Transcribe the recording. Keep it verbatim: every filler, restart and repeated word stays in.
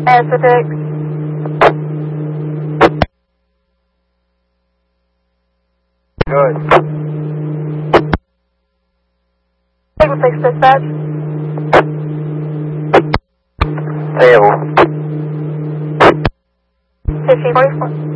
Pacific. Good. Signal six dispatch. Stable. fifteen forty-four.